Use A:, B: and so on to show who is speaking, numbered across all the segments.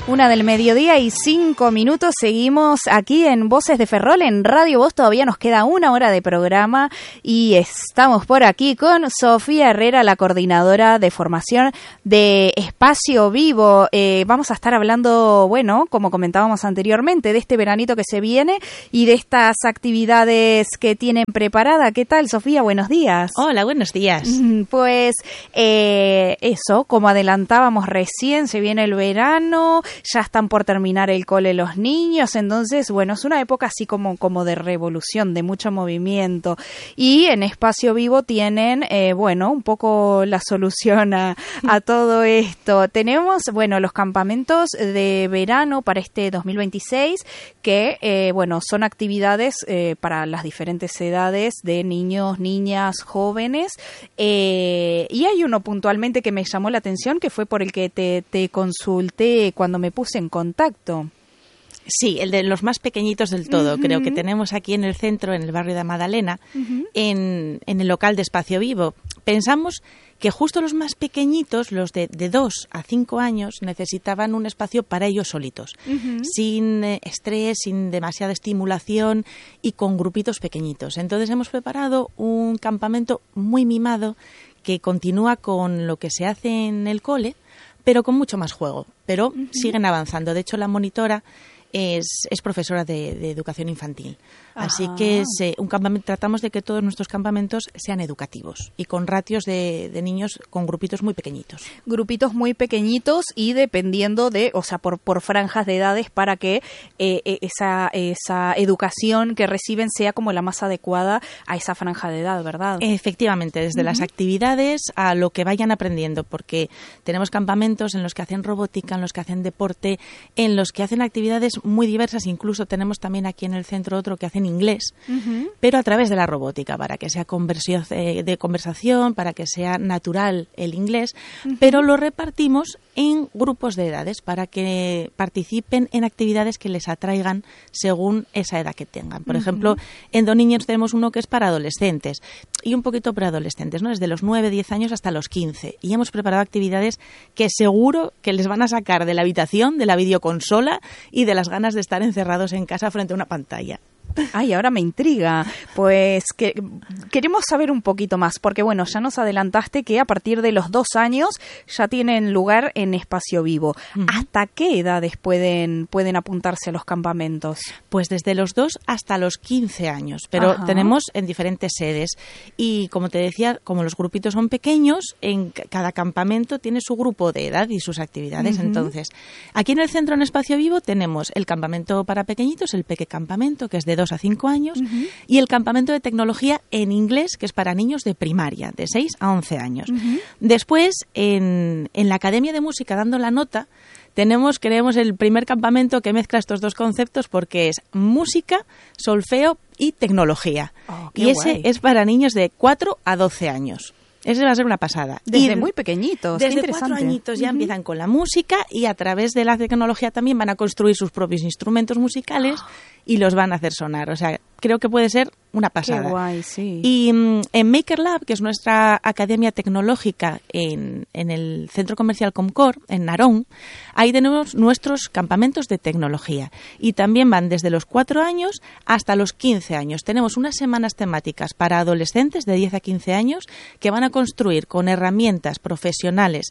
A: 1:05 PM. Seguimos aquí en Voces de Ferrol, en Radio Voz. Todavía nos queda 1 hora de programa y estamos por aquí con Sofía Herrera, la coordinadora de formación de Espacio Vivo. Vamos a estar hablando, bueno, como comentábamos anteriormente, de este veranito que se viene y de estas actividades que tienen preparada. ¿Qué tal, Sofía? Buenos días.
B: Hola, buenos días.
A: Pues eso, como adelantábamos recién, se viene el verano, ya están por terminar el cole los niños, entonces, bueno, es una época así como de revolución, de mucho movimiento. Y en Espacio Vivo tienen, bueno, un poco la solución a todo esto. Tenemos, bueno, los campamentos de verano para este 2026, que, bueno, son actividades para las diferentes edades de niños, niñas, jóvenes. Y hay uno puntualmente que me llamó la atención, que fue por el que te consulté cuando me puse en contacto.
B: Sí, el de los más pequeñitos del todo. Creo que tenemos aquí en el centro, en el barrio de Madalena, en el local de Espacio Vivo. Pensamos que justo los más pequeñitos, los de 2 a 5 años, necesitaban un espacio para ellos solitos, sin estrés, sin demasiada estimulación y con grupitos pequeñitos. Entonces hemos preparado un campamento muy mimado que continúa con lo que se hace en el cole, pero con mucho más juego. Pero siguen avanzando. De hecho, la monitora es profesora de educación infantil. Así que tratamos de que todos nuestros campamentos sean educativos y con ratios de niños con grupitos muy pequeñitos.
A: Grupitos muy pequeñitos y dependiendo de, o sea, por franjas de edades para que esa educación que reciben sea como la más adecuada a esa franja de edad, ¿verdad?
B: Efectivamente, desde las actividades a lo que vayan aprendiendo, porque tenemos campamentos en los que hacen robótica, en los que hacen deporte, en los que hacen actividades muy diversas. Incluso tenemos también aquí en el centro otro que hacen inglés, pero a través de la robótica, para que sea de conversación, para que sea natural el inglés, pero lo repartimos en grupos de edades para que participen en actividades que les atraigan según esa edad que tengan. Por ejemplo, en Do Niños tenemos uno que es para adolescentes y un poquito preadolescentes, ¿no? Desde los 9, 10 años hasta los 15. Y hemos preparado actividades que seguro que les van a sacar de la habitación, de la videoconsola y de las ganas de estar encerrados en casa frente a una pantalla.
A: Ay, ahora me intriga. Pues queremos saber un poquito más, porque bueno, ya nos adelantaste que a partir de los 2 años ya tienen lugar en Espacio Vivo. ¿Hasta qué edades pueden apuntarse a los campamentos?
B: Pues desde los 2 hasta los 15 años, pero tenemos en diferentes sedes. Y como te decía, como los grupitos son pequeños, en cada campamento tiene su grupo de edad y sus actividades. Entonces, aquí en el centro, en Espacio Vivo, tenemos el campamento para pequeñitos, el Peque Campamento, que es de 2 a 5 años, y el campamento de tecnología en inglés, que es para niños de primaria, de 6 a 11 años. Después, en la Academia de Música, dando la nota, creemos el primer campamento que mezcla estos dos conceptos, porque es música, solfeo y tecnología. Y ese es para niños de 4 a 12 años. Ese va a ser una pasada.
A: Desde muy pequeñitos.
B: Desde 4 añitos ya empiezan con la música y a través de la tecnología también van a construir sus propios instrumentos musicales y los van a hacer sonar. O sea, creo que puede ser una pasada.
A: Qué guay, sí.
B: Y en Maker Lab, que es nuestra academia tecnológica en el Centro Comercial Comcor, en Narón, ahí tenemos nuestros campamentos de tecnología. Y también van desde los 4 años hasta los 15 años. Tenemos unas semanas temáticas para adolescentes de 10 a 15 años que van a construir con herramientas profesionales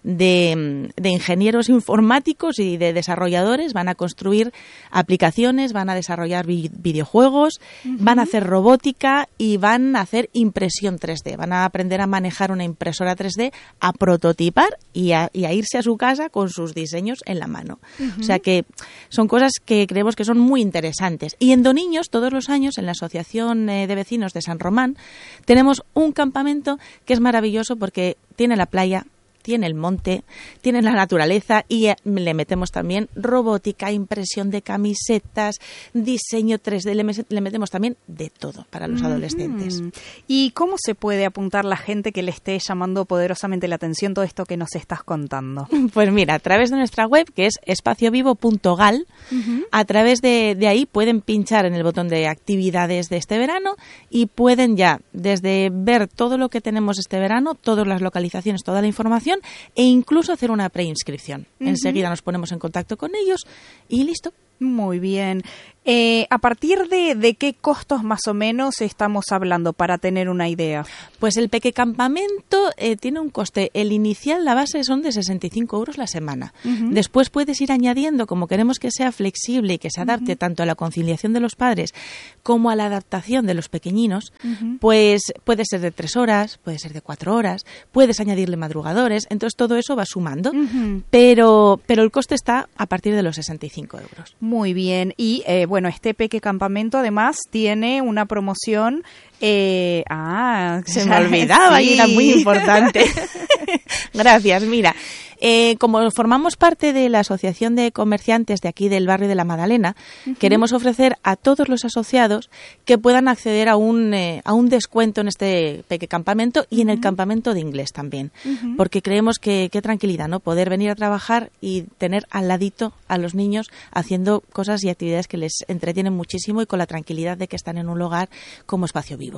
B: de ingenieros informáticos y de desarrolladores. Van a construir aplicaciones, van a desarrollar videojuegos, van a hacer robótica y van a hacer impresión 3D. Van a aprender a manejar una impresora 3D, a prototipar y a irse a su casa con sus diseños en la mano. O sea que son cosas que creemos que son muy interesantes. Y en Do Niños, todos los años, en la Asociación de Vecinos de San Román, tenemos un campamento que es maravilloso porque tiene la playa, tiene el monte, tiene la naturaleza y le metemos también robótica, impresión de camisetas, diseño 3D, le metemos también de todo para los adolescentes.
A: ¿Y cómo se puede apuntar la gente que le esté llamando poderosamente la atención todo esto que nos estás contando?
B: Pues mira, a través de nuestra web, que es espaciovivo.gal, a través de ahí pueden pinchar en el botón de actividades de este verano y pueden ya, desde ver todo lo que tenemos este verano, todas las localizaciones, toda la información, información e incluso hacer una preinscripción. Enseguida nos ponemos en contacto con ellos y listo.
A: Muy bien. ¿A partir de qué costos más o menos estamos hablando para tener una idea?
B: Pues el Peque Campamento tiene un coste. El inicial, la base, son de 65 euros la semana. Después puedes ir añadiendo, como queremos que sea flexible y que se adapte tanto a la conciliación de los padres como a la adaptación de los pequeñinos, pues puede ser de 3 horas, puede ser de 4 horas, puedes añadirle madrugadores, entonces todo eso va sumando, pero el coste está a partir de los 65 euros.
A: Muy bien. Y bueno, este Peque Campamento además tiene una promoción. Se
B: me olvidaba y era muy importante. Gracias. Mira, como formamos parte de la Asociación de Comerciantes de aquí del barrio de la Madalena, queremos ofrecer a todos los asociados que puedan acceder a un descuento en este Peque Campamento y en el campamento de inglés también, porque creemos que qué tranquilidad, ¿no? Poder venir a trabajar y tener al ladito a los niños haciendo cosas y actividades que les entretienen muchísimo y con la tranquilidad de que están en un lugar como espacio vivo.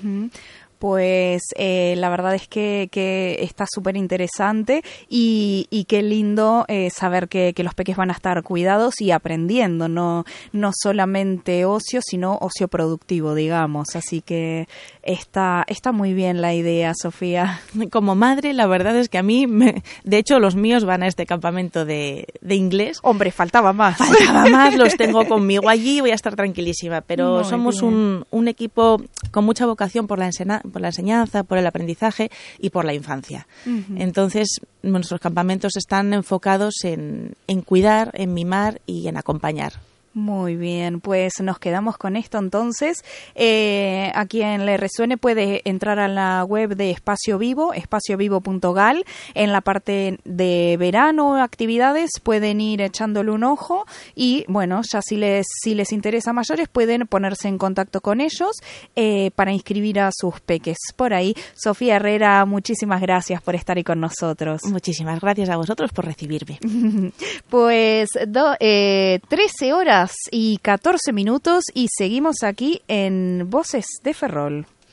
A: Pues la verdad es que está súper interesante y qué lindo saber que los peques van a estar cuidados y aprendiendo, no solamente ocio, sino ocio productivo, digamos. Así que está muy bien la idea, Sofía.
B: Como madre, la verdad es que a mí, de hecho, los míos van a este campamento de inglés.
A: Hombre, faltaba más.
B: Los tengo conmigo allí, voy a estar tranquilísima, pero muy somos un equipo con mucha vocación por la enseñanza, por el aprendizaje y por la infancia. Entonces, nuestros campamentos están enfocados en cuidar, en mimar y en acompañar.
A: Muy bien, pues nos quedamos con esto entonces. A quien le resuene puede entrar a la web de Espacio Vivo, espaciovivo.gal. En la parte de verano, actividades, pueden ir echándole un ojo y, bueno, ya si les interesa mayores, pueden ponerse en contacto con ellos para inscribir a sus peques. Por ahí, Sofía Herrera, muchísimas gracias por estar ahí con nosotros.
B: Muchísimas gracias a vosotros por recibirme.
A: Pues 13 horas y 14 minutos y seguimos aquí en Voces de Ferrol.